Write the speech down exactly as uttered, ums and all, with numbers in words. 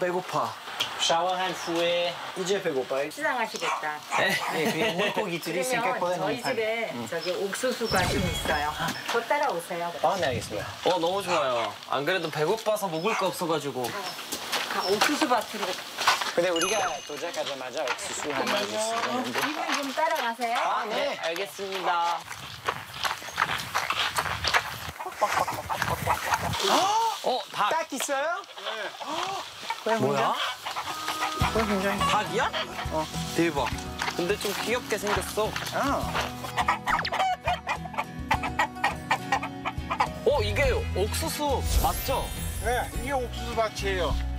배고파. 샤워한 후에 이제 배고파요. 시장하시겠다. 네, 그리고 물고기들이 그러면 생각보다 저희 많다. 집에 응. 저기 옥수수가 좀 있어요. 곧 따라오세요. 아, 네, 알겠습니다. 어, 너무 좋아요. 안 그래도 배고파서 먹을 거 없어가지고. 가 옥수수 밭으로. 근데 우리가 도착하자마자 옥수수 하나 주시면 이분 좀 따라가세요. 아, 네, 네. 알겠습니다. 어, 닭. 딱 있어요? 네. 뭐야? 왜 굉장히. 닭이야? 어. 대박. 근데 좀 귀엽게 생겼어. 아. 어, 이게 옥수수 맞죠? 네, 이게 옥수수 밭이에요.